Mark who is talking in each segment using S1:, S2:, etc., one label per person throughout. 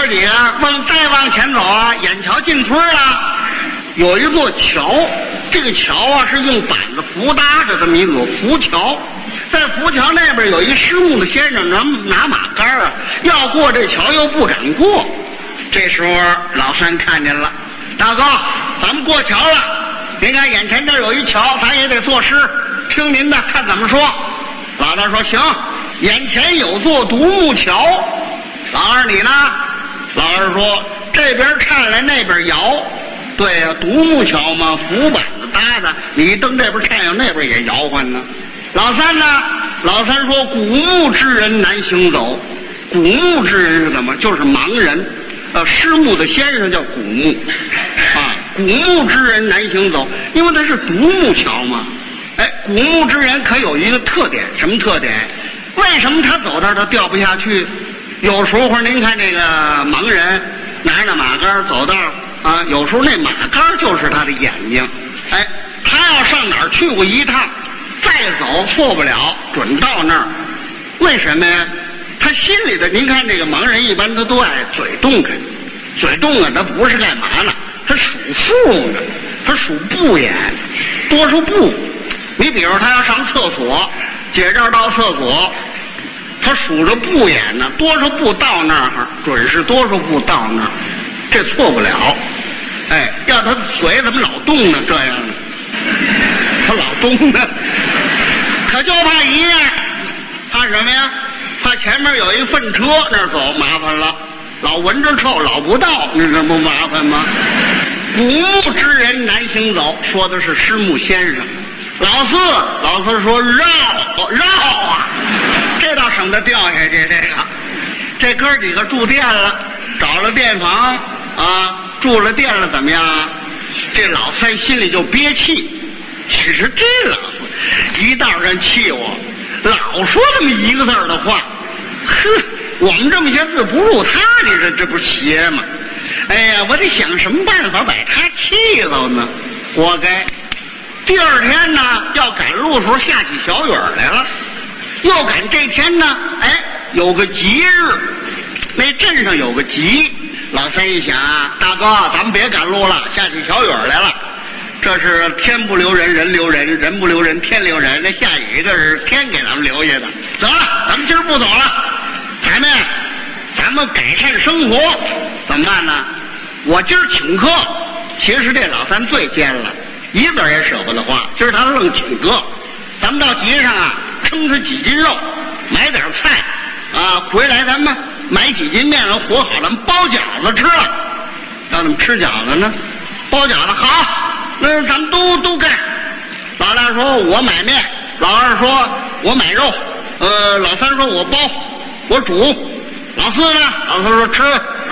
S1: 哥几个再往前走啊，眼瞧进村了，有一座桥，这个桥啊是用板子扶搭着这么一个浮桥，在浮桥那边有一失目的先生拿马杆啊，要过这桥又不敢过。这时候老三看见了，大哥，咱们过桥了，您看眼前这有一桥，咱也得作诗，听您的，看怎么说。老大说行，眼前有座独木桥。老二你呢？老二说这边颤来那边摇。对呀，独木桥嘛，浮板子搭的，你一蹬这边颤悠，那边也摇晃呢。老三呢？老三说古木之人难行走。古木之人是怎么？就是盲人，失目的先生叫古木啊。古木之人难行走，因为它是独木桥嘛。哎，古木之人可有一个特点，什么特点？为什么他走这他掉不下去？有时候您看这个盲人拿着马杆走道啊，有时候那马杆就是他的眼睛。哎，他要上哪儿去过一趟，再走错不了，准到那儿。为什么呀？他心里的，您看这个盲人一般他都爱嘴动开，嘴动啊，他不是干嘛呢？他数数呢，他数步眼，多少步。你比如他要上厕所，解这儿到厕所，他数着步眼呢，多少步到那儿，准是多少步到那儿，这错不了。哎，要他嘴怎么老动呢？这样呢，他老动呢，可就怕一样，怕什么呀？怕前面有一粪车那儿走，麻烦了，老闻着臭，老不到，你这不麻烦吗？古木之人难行走，说的是失目先生。老四说绕啊，这倒省得掉下去。这哥几个住店了，找了店房啊，住了店了，怎么样？这老三心里就憋气。其实这老四一道上气我，老说这么一个字的话，呵，我们这么些字不入他，你说这不是邪吗？哎呀，我得想什么办法把他气到呢？活该。第二天呢，要赶路的时候下起小雨来了，又赶这天呢，哎，有个吉日，那镇上有个吉。老三一想啊，大哥，咱们别赶路了，下起小雨来了，这是天不留人，人留人，人不留人，天留人。那下雨这是天给咱们留下的。得了，咱们今儿不走了，咱们改善生活，怎么办呢？我今儿请客。其实这老三最奸了，一个也舍不得花，今儿他愣请客。咱们到集上啊，称他几斤肉，买点菜啊，回来咱们买几斤面，和好了，包饺子吃了。让他们吃饺子呢，包饺子好，那咱们都干。老大说我买面，老二说我买肉，老三说我包，我煮。老四呢？老四说吃，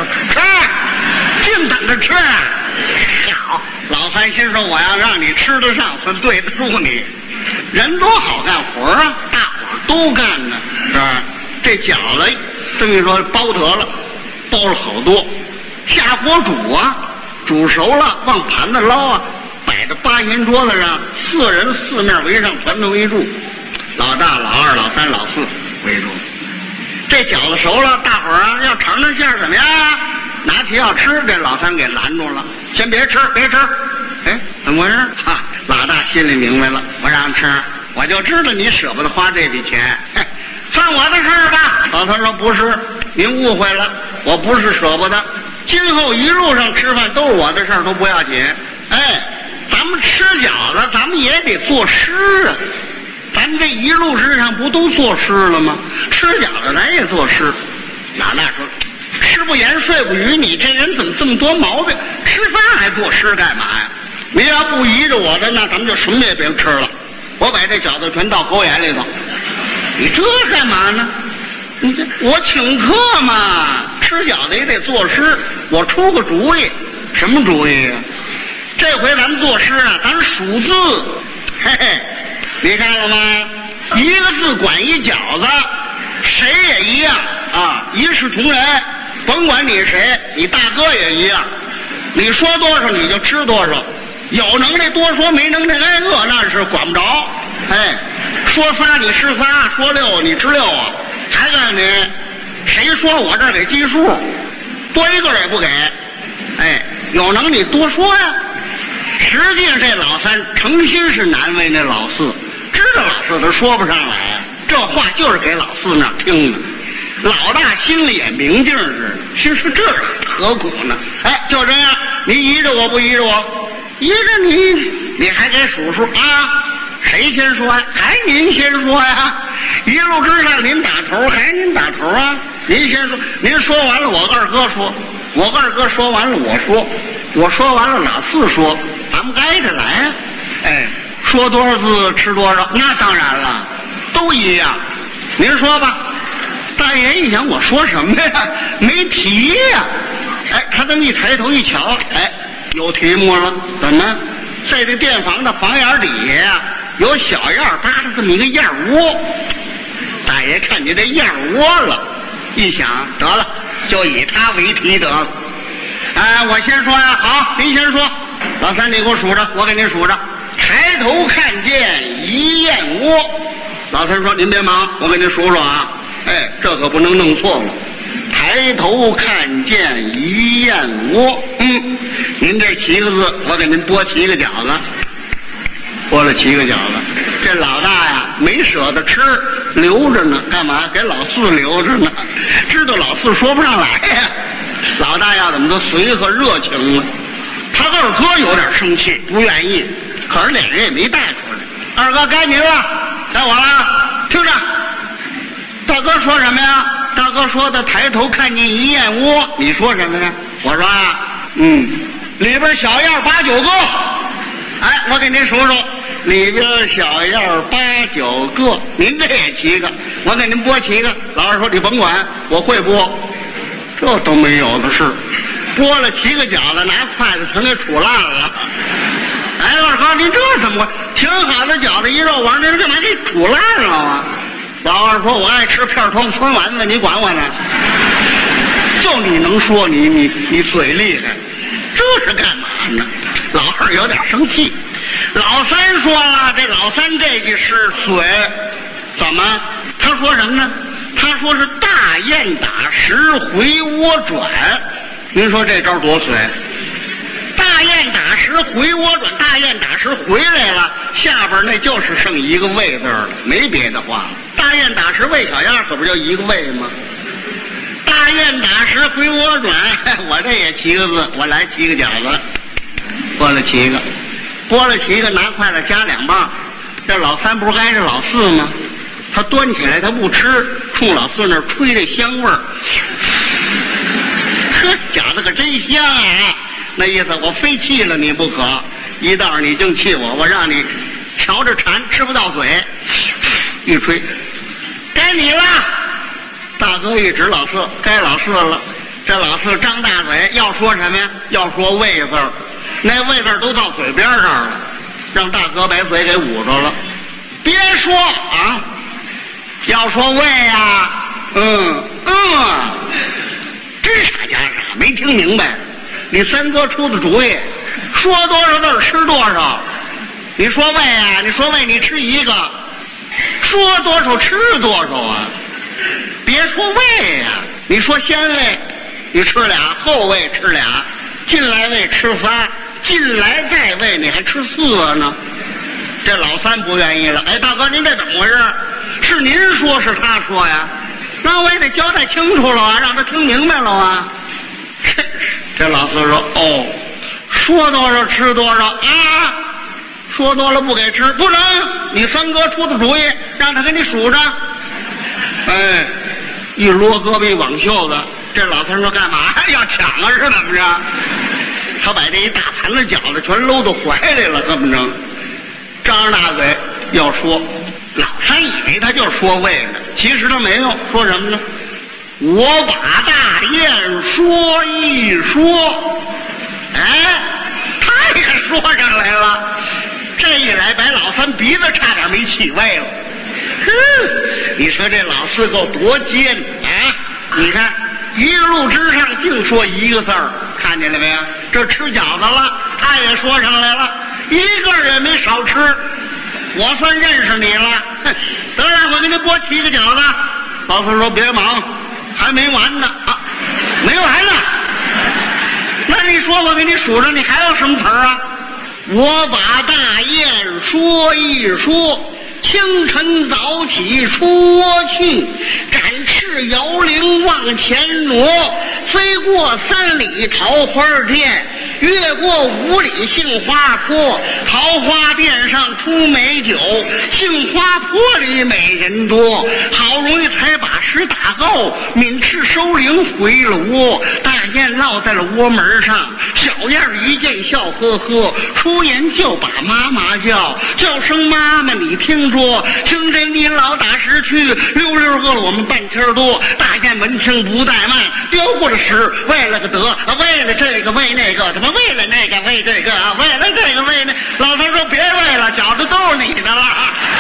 S1: 净等着吃啊！好，老三心说我要让你吃得上，才对得住你。人多好干活啊，大伙儿都干呢，是吧？这饺子这么一说包得了，包了好多，下锅煮啊，煮熟了往盘子捞啊，摆在八仙桌子上，四人四面围上，团团围住，老大、老二、老三、老四围住。这饺子熟了，大伙儿啊要尝尝馅儿怎么样？拿起要吃，这老三给拦住了，先别吃。哎，怎么回事？哈，老大心里明白了，不让吃，我就知道你舍不得花这笔钱，算我的事儿吧。老三说不是，您误会了，我不是舍不得，今后一路上吃饭都是我的事儿，都不要紧。哎，咱们吃饺子，咱们也得作诗啊。咱们这一路之上不都作诗了吗？吃饺子咱也作诗。老大说吃不言睡不语，你这人怎么这么多毛病？吃饭还作诗干嘛呀？您要不依着我的，那咱们就什么也别吃了，我把这饺子全倒狗眼里头。你这干嘛呢？你这我请客嘛，吃饺子也得作诗。我出个主意。什么主意啊？这回咱们作诗啊，咱数字。嘿嘿，你看了吗？一个字管一饺子，谁也一样啊，一视同仁。甭管你谁，你大哥也一样。你说多少你就吃多少，有能耐多说，没能耐挨饿那是管不着。哎，说仨你吃仨，说六你吃六啊。还告诉你，谁说我这儿给计数，多多一个也不给。哎，有能你多说呀。实际上这老三诚心是难为那老四，知道老四他说不上来，这话就是给老四那听的。老大心里也明镜似的，心说这何苦呢？哎，就这样，你依着我不依着我？依着你还给数数啊？谁先说呀？还您先说呀？一路之上您打头，还您打头啊？您先说，您说完了我二哥说，我二哥说完了我说，我说完了老四说，咱们挨着来啊！哎，说多少字吃多少，那当然了，都一样。您说吧。大爷一想，我说什么呀？没题呀！哎，他这么一抬头一瞧，哎，有题目了。怎么？在这店房的房檐底下呀，有小样搭着这么一个样窝。大爷看见这样窝了，一想，得了，就以他为题得了。哎，我先说呀，好，您先说。老三，你给我数着，我给您数着。抬头看见一燕窝。老三说：“您别忙，我给您数数啊。”哎，这可不能弄错了。抬头看见一燕窝，您这7个字，我给您剥7个饺子，剥了7个饺子。这老大呀，没舍得吃，留着呢，干嘛？给老四留着呢，知道老四说不上来呀。老大要怎么都随和热情了。他二哥有点生气，不愿意，可是俩人也没带出来。二哥，该您了，该我了，听着。大哥说什么呀？大哥说的抬头看见一燕窝，你说什么呀？我说啊，里边小样8、9个。哎，我给您数数，里边小样8、9个，您这也7个，我给您剥7个。老二说你甭管，我会剥，这都没有的事。剥了7个饺子，拿筷子全给杵烂了。哎，二哥，您这怎么挺好的饺子一肉丸，您干嘛给杵烂了啊？老二说：“我爱吃片汤酸丸子，你管我呢？就你能说，你嘴厉害，这是干嘛呢？”老二有点生气。老三说了，这老三这句是嘴，怎么？他说什么呢？他说是大雁打石回窝转。您说这招多随？大雁打石回窝转，大雁打石回来了，下边那就是剩一个喂字了，没别的话了。大雁打石喂小样，可不就一个喂吗？大雁打石回窝转，我这也7个字，我来7个饺子，剥了7个，剥了7个，拿筷子夹2棒。这老三不是挨着老四吗？他端起来他不吃，冲老四那儿吹这香味儿。呵，饺子可真香啊！那意思我非气了你不可，一道你净气我，我让你瞧着馋吃不到嘴。一吹，该你了。大哥一指老四，该老四了。这老四张大嘴要说什么呀？要说喂字儿，那喂字儿都到嘴边上了，让大哥把嘴给捂着了。别说啊，要说喂呀，真傻假傻，没听明白。你三哥出的主意，说多少字吃多少。你说喂啊，你说喂你吃1个，说多少吃多少啊。别说喂呀，你说先喂你吃俩，后喂吃俩，进来喂吃仨，进来再喂你还吃4个呢。这老三不愿意了。哎，大哥您这怎么回事？是您说是他说呀？那我也得交代清楚了啊，让他听明白了啊。这老四说：“哦，说多少吃多少啊！说多了不给吃，不成！你三哥出的主意，让他给你数着。”哎，一撸胳膊挽袖子，这老三说：“干嘛要抢啊？是怎么着？”他把这一大盘子饺子全搂到怀里了，这么着，张着大嘴要说。老三以为他就说喂呢，其实他没有，说什么呢？我把大雁说一说，哎，他也说上来了。这一来，把老三鼻子差点没气歪了。你说这老四够多尖啊！你看一路之上净说1个字儿，看见了没有？这吃饺子了，他也说上来了，一个也没少吃。我算认识你了。得了，我给你剥7个饺子。老四说：“别忙。”还没完呢啊，没完呢！ 说，我给你数着，你还有什么词儿啊？我把大雁说一说，清晨早起出窝去，展翅摇铃往前挪，飞过3里桃花涧，越过5里杏花坡，桃花殿上出美酒，杏花坡里美人多，好容易才把石打够，抿翅收铃回了窝，大雁落在了窝门上，小燕一见笑呵呵，出言就把妈妈叫，叫声妈妈你听说，清晨你老打石去，溜溜饿了我们半天多，大雁闻听不怠慢，丢过了石，为了个得，为了这个为那个，怎么为了那个为这个，为了这个为那，老头说别为了，饺子都是你的了。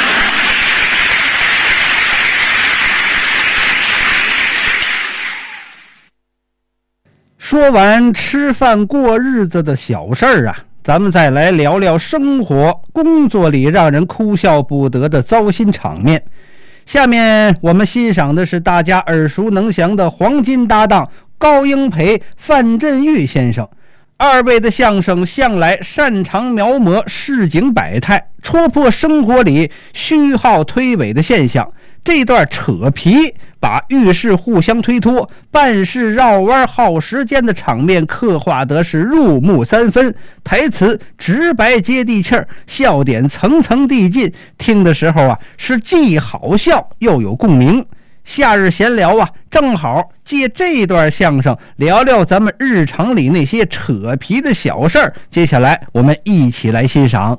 S2: 说完吃饭过日子的小事儿啊，咱们再来聊聊生活工作里让人哭笑不得的糟心场面。下面我们欣赏的是大家耳熟能详的黄金搭档高英培、范振钰先生。二位的相声向来擅长描摹市井百态，戳破生活里虚耗推诿的现象。这段扯皮把遇事互相推脱、办事绕弯耗时间的场面刻画得是入木三分，台词直白接地气儿，笑点层层递进，听的时候啊是既好笑又有共鸣。夏日闲聊啊，正好借这段相声聊聊咱们日常里那些扯皮的小事儿。接下来我们一起来欣赏。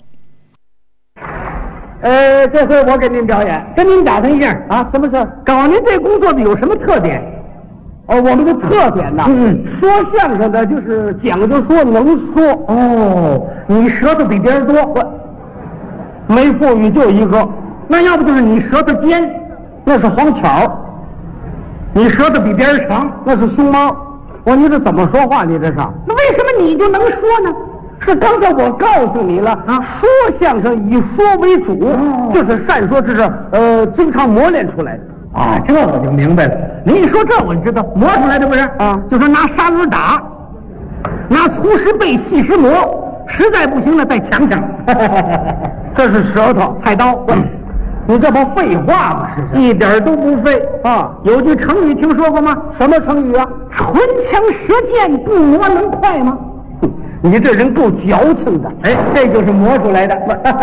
S3: 这回我给您表演，跟您打听一下啊，什么事？搞您这工作的有什么特点？哦，我们的特点呐，说相声的就是讲究说能说。哦，你舌头比别人多，我没富裕就一个，那要不就是你舌头尖，那是黄巧；你舌头比别人长，那是熊猫。我说你这怎么说话？你这是？那为什么你就能说呢？是刚才我告诉你了啊，说相声以说为主，就是善说之事，经常磨练出来的啊。这我就明白了。您一说这我就知道，磨出来的不是啊？就是拿砂轮打，拿粗石背细石磨，实在不行了再抢抢。这是舌头菜刀。你这不废话吗？是一点都不废啊！有句成语听说过吗？什么成语啊？唇枪舌剑，不磨能快吗？你这人够矫情的，哎，这就是磨出来的。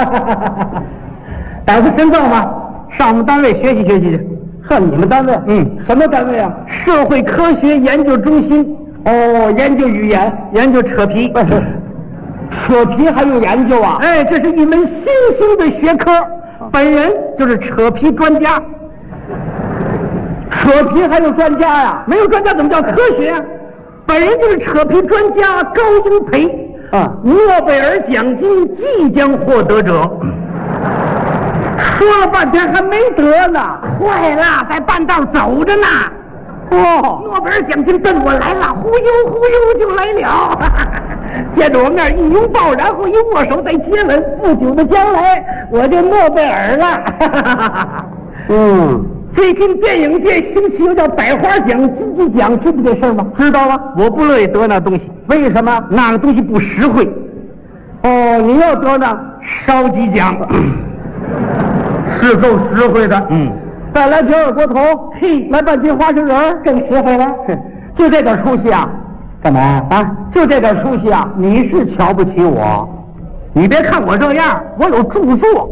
S3: 胆子深造吗？上我们单位学习学习去。上你们单位？什么单位啊？社会科学研究中心。哦，研究语言，研究扯皮。扯皮还用研究啊？哎，这是一门新兴的学科。本人就是扯皮专家。扯皮还有专家呀？没有专家怎么叫科学啊？本人就是扯皮专家高英培啊，诺贝尔奖金即将获得者。说了半天还没得呢，快了，在半道走着呢。哦，诺贝尔奖金奔我来了，忽悠忽悠就来了。见着我面一拥抱，然后一握手再接吻，不久的将来我就诺贝尔了。最近电影界兴起有叫百花奖、金鸡奖，知不知这事儿吗？知道吗？我不乐意得那东西，为什么？那个东西不实惠。哦，你要得呢，烧鸡奖，是够实惠的。再来瓶二锅头，嘿，来半斤花生仁，更实惠了。就这点出息啊？干嘛啊？就这点出息啊？你是瞧不起我？你别看我这样，我有著作，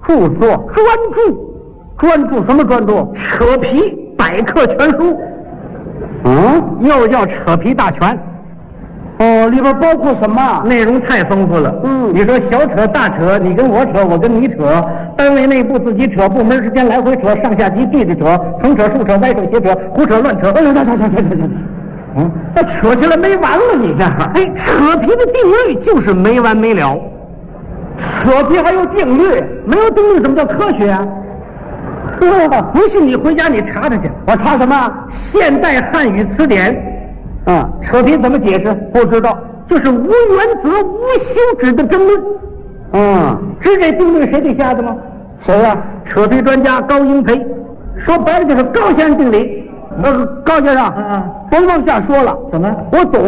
S3: 专注什么专注？扯皮百科全书。又叫扯皮大全。哦，里边包括什么？内容太丰富了。你说小扯大扯，你跟我扯，我跟你扯，单位内部自己扯，部门之间来回扯，上下级对着扯，横扯竖扯歪扯斜扯胡扯乱扯。那扯起来没完了，你这哎，扯皮的定律就是没完没了。扯皮还有定律，没有定律怎么叫科学啊？不信你回家你查查去。我查什么？现代汉语词典。扯皮怎么解释？不知道，就是无原则、无休止的争论。知这定律谁给下的吗？谁呀？扯皮专家高英培。说白了就是高先生定理。高先生，甭往下说了。怎么？我走